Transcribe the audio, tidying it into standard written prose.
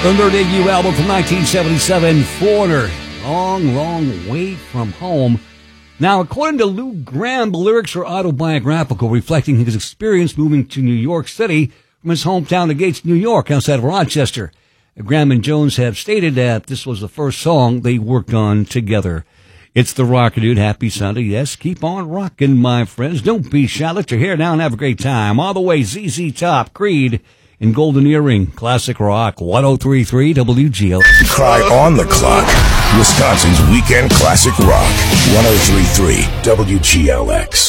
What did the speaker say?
From their debut album from 1977, Foreigner, Long, Long Way From Home. Now, according to Lou Gramm, the lyrics are autobiographical, reflecting his experience moving to New York City from his hometown of Gates, New York, outside of Rochester. Gramm and Jones have stated that this was the first song they worked on together. It's the Rocker Dude. Happy Sunday. Yes, keep on rocking, my friends. Don't be shy. Let your hair down and have a great time. All the way, ZZ Top, Creed, and Golden Earring. Classic Rock, 103.3 WGL. Cry on the clock. Wisconsin's Weekend Classic Rock, 103.3 WGLX.